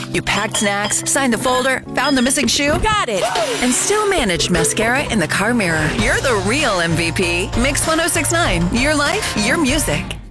You packed snacks, signed the folder, found the missing shoe. Got it. And still managed mascara in the car mirror. You're the real MVP. Mix 1069. Your life, your music.